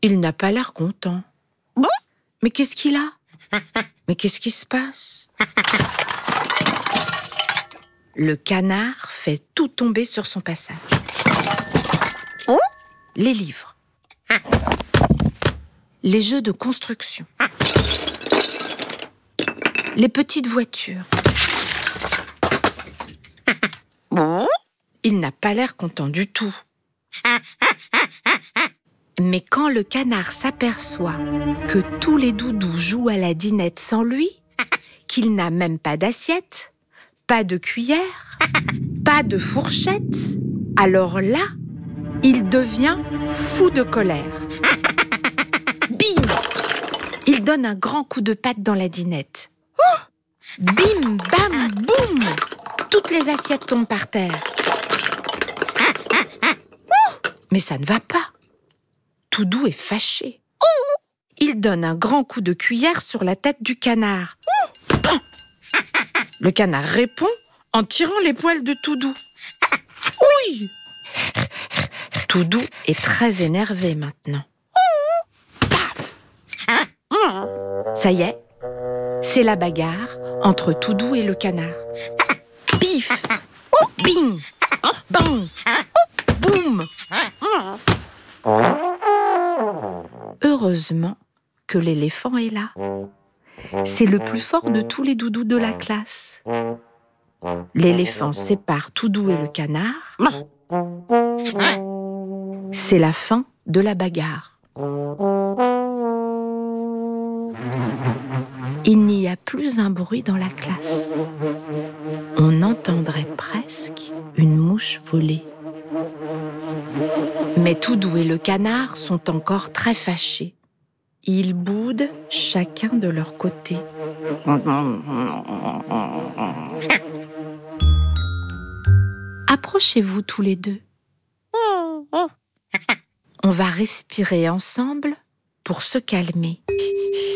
Il n'a pas l'air content. Bon? Mais qu'est-ce qu'il a? Mais qu'est-ce qui se passe? Le canard fait tout tomber sur son passage. Oh? Les livres. Les jeux de construction. Les petites voitures. Bon? Il n'a pas l'air content du tout. Mais quand le canard s'aperçoit que tous les doudous jouent à la dinette sans lui, qu'il n'a même pas d'assiette, pas de cuillère, pas de fourchette, alors là, il devient fou de colère. Bim! Il donne un grand coup de patte dans la dinette. Bim, bam, boum! Toutes les assiettes tombent par terre. Mais ça ne va pas. Toudou est fâché. Il donne un grand coup de cuillère sur la tête du canard. Le canard répond en tirant les poils de Toudou. Oui! Toudou est très énervé maintenant. Paf! Ça y est, c'est la bagarre entre Toudou et le canard. Pif! Bing! Bang! Boum! Heureusement que l'éléphant est là. C'est le plus fort de tous les doudous de la classe. L'éléphant sépare Toudou et le canard. C'est la fin de la bagarre. Il n'y a plus un bruit dans la classe. On entendrait presque une mouche voler. Mais Toudou et le canard sont encore très fâchés. Ils boudent chacun de leur côté. Approchez-vous tous les deux. On va respirer ensemble pour se calmer.